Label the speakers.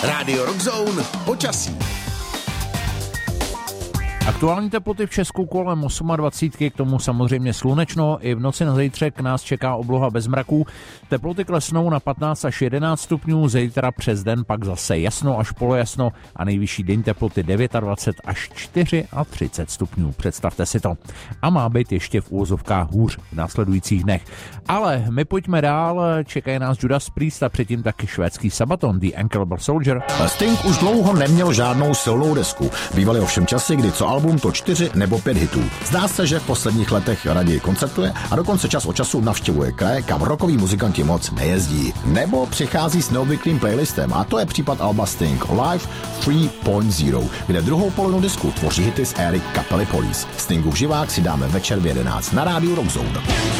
Speaker 1: Rádio Rockzone počasí.
Speaker 2: Aktuální teploty v Česku kolem 28, k tomu samozřejmě slunečno. I v noci na zítřek nás čeká obloha bez mraků. Teploty klesnou na 15 až 11 stupňů, zítra přes den pak zase jasno až polojasno a nejvyšší den teploty 29 až 34 stupňů. Představte si to. A má být ještě v úvozovkách hůř v následujících dnech. Ale my pojďme dál, čekají nás Judas Priest a předtím taky švédský Sabaton, The Incredible Soldier.
Speaker 3: Sting už dlouho neměl žádnou silnou desku. Bývaly ovšem časy, kdy co album, to 4 nebo 5 hitů. Zdá se, že v posledních letech raději koncertuje a dokonce čas od času navštěvuje kraje, kam rockoví muzikanti moc nejezdí. Nebo přichází s neobvyklým playlistem a to je případ alba Sting Live 3.0, kde druhou polovinu disku tvoří hity z éry kapely Police. Stingův živák si dáme večer v 11 na rádiu Rockzone.